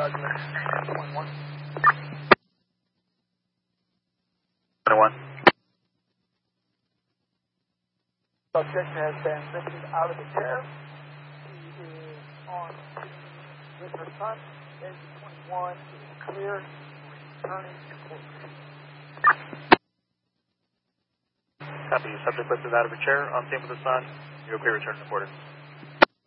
21. Subject has been lifted out of the chair. He is on with her son. Exit 21 is clear. Returning to court. Copy. Subject lifted out of her chair. On scene with the son. You're clear. Return to quarters.